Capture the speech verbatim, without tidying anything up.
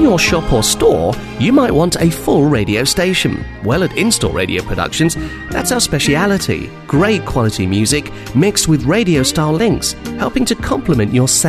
your shop or store, you might want a full radio station. Well, at In-Store Radio Productions, that's our speciality. Great quality music mixed with radio-style links, helping to complement your sound.